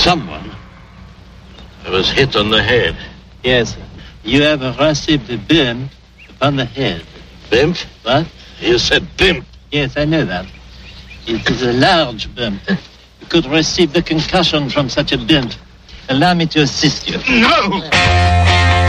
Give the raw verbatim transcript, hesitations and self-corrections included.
Someone was hit on the head. Yes, you have received a bump on the head. Bimp? What? You said bimp. Yes, I know that. It is a large bump. You could receive the concussion from such a bump. Allow me to assist you. No!